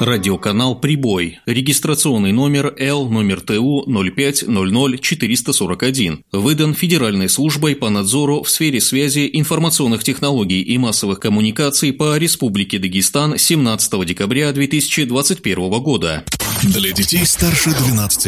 Радиоканал «Прибой». Регистрационный номер Л номер ТУ 0500441. Выдан Федеральной службой по надзору в сфере связи, информационных технологий и массовых коммуникаций по Республике Дагестан 17 декабря 2021 года. Для детей старше 12